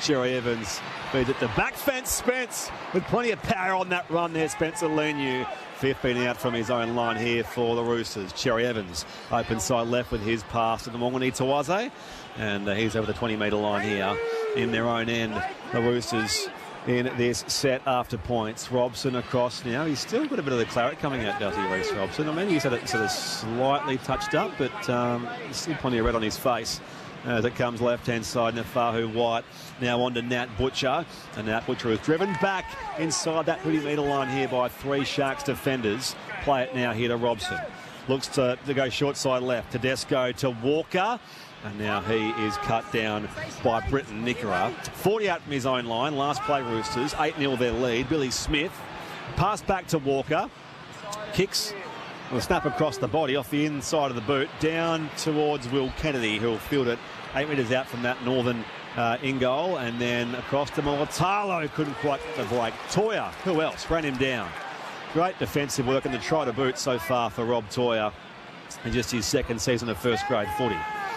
Cherry Evans feeds it to back fence. Spence with plenty of power on that run there. Spencer Leniu, 15 out from his own line here for the Roosters. Cherry Evans open side left with his pass to the Mongoni Tawaze, and he's over the 20-metre line here in their own end. The Roosters in this set after points. Robson across now. He's still got a bit of the claret coming out, does he, Reece Robson? I mean, he's had it sort of slightly touched up, but still plenty of red on his face. As it comes left-hand side, Nafahu White now on to Nat Butcher. And Nat Butcher is driven back inside that 30-metre line here by three Sharks defenders. Play it now here to Robson. Looks to go short side left. Tedesco to Walker. And now he is cut down by Britton Nickera. 40 out from his own line. Last play Roosters. 8-0 their lead. Billy Smith. Pass back to Walker. Kicks. Will snap across the body off the inside of the boot down towards Will Kennedy, who'll field it 8 metres out from that northern in goal, and then across to Molatalo. Couldn't quite get the break. Toya, who else? Ran him down. Great defensive work in the try to boot so far for Rob Toya in just his second season of first grade footy.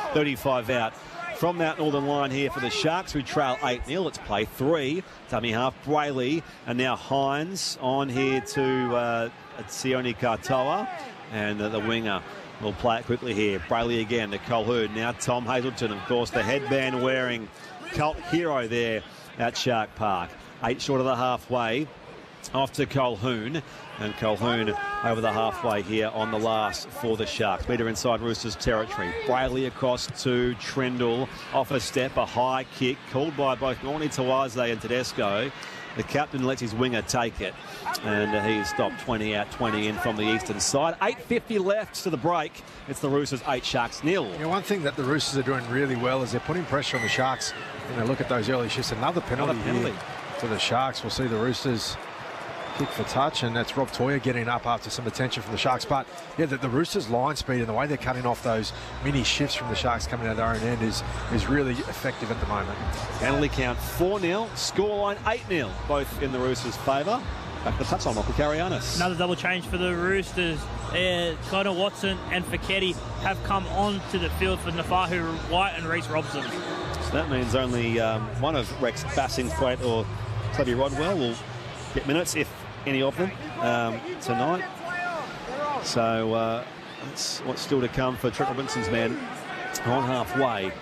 35 out from that northern line here for the Sharks, who trail 8-0. Let's play 3. Dummy half Brayley, and now Hines on here to Sione Katoa, and the winger will play it quickly here. Brayley again to Colhoun. Now Tom Hazelton, of course, the headband wearing cult hero there at Shark Park. 8 short of the halfway. Off to Colhoun, and Colhoun over the halfway here on the last for the Sharks. Metre inside Roosters territory. Brayley across to Trendall. Off a step, a high kick called by both Ngoni Tawaze and Tedesco. The captain lets his winger take it, and he's stopped 20 out, 20 in from the eastern side. 8:50 left to the break. It's the Roosters 8, Sharks 0. Yeah, one thing that the Roosters are doing really well is they're putting pressure on the Sharks. Look at those early shifts. Another penalty to the Sharks. We'll see the Roosters kick for touch, and that's Rob Toya getting up after some attention from the Sharks. But yeah, the Roosters line speed and the way they're cutting off those mini shifts from the Sharks coming out of their own end is really effective at the moment. Penalty count 4-0, scoreline 8-0, both in the Roosters' favour. Back to the touchline, Michael Carianis. Another double change for the Roosters. Connor Watson and Feketi have come onto the field for Nafahu White and Reece Robson. So that means only one of Rex Bassingthwaite or Clevy Rodwell will get minutes, if any of them, tonight. So that's what's still to come for Trent Robinson's men on halfway.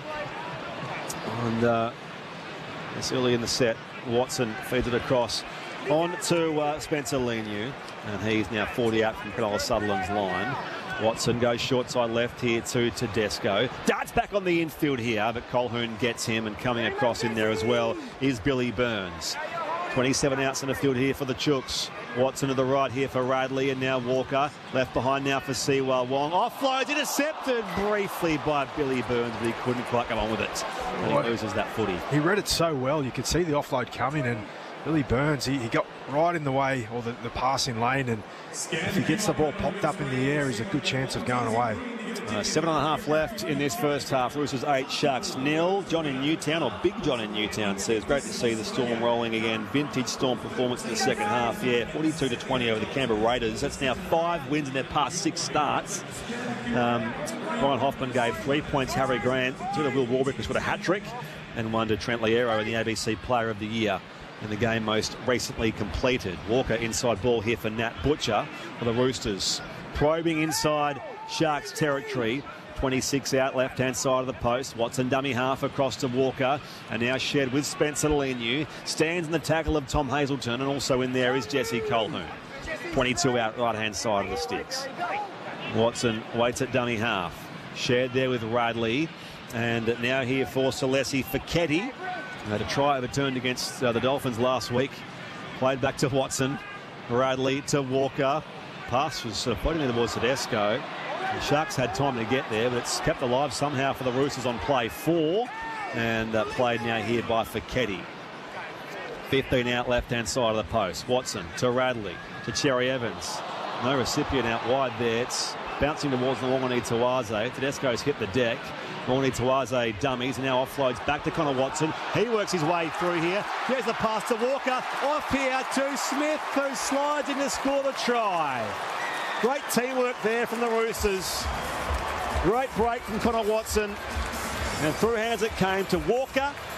And it's early in the set. Watson feeds it across on to Spencer Leniu, and he's now 40 out from Cronulla Sutherland's line. Watson goes short side left here to Tedesco. Darts back on the infield here, but Colhoun gets him, and coming across in there as well is Billy Burns. 27 outs in the field here for the Chooks. Watson to the right here for Radley, and now Walker. Left behind now for Siwa Wong. Offload intercepted briefly by Billy Burns, but he couldn't quite come on with it. And he loses that footy. He read it so well. You could see the offload coming, and Billy Burns, he got right in the way, or the passing lane, and if he gets the ball popped up in the air, he's a good chance of going away. 7.5 left in this first half. Roosters 8, Sharks 0. John in Newtown, or Big John in Newtown, says great to see the Storm rolling again. Vintage Storm performance in the second half. Yeah, 42-20 over the Canberra Raiders. That's now 5 wins in their past 6 starts. Brian Hoffman gave 3 points. Harry Grant, 2 to Will Warbrick, who's got a hat-trick, and 1 to Trent Liero in the ABC Player of the Year in the game most recently completed. Walker inside ball here for Nat Butcher for the Roosters. Probing inside Sharks territory. 26 out, left-hand side of the post. Watson dummy half across to Walker, and now Shed with Spencer Leniu. Stands in the tackle of Tom Hazelton, and also in there is Jesse Colhoun. 22 out, right-hand side of the sticks. Watson waits at dummy half. Shed there with Radley, and now here for Celesi Feketi. Had a try overturned against the Dolphins last week. Played back to Watson. Radley to Walker. Pass was sort of floating towards Tedesco. The Sharks had time to get there, but it's kept alive somehow for the Roosters on play 4. And played now here by Feketi. 15 out, left-hand side of the post. Watson to Radley, to Cherry Evans. No recipient out wide there. It's bouncing towards the Wongoni Tawaze. Tedesco's hit the deck. Wongoni Tawaze dummies, and now offloads back to Connor Watson. He works his way through here. There's the pass to Walker. Off here to Smith, who slides in to score the try. Great teamwork there from the Roosters. Great break from Connor Watson. And through hands it came to Walker.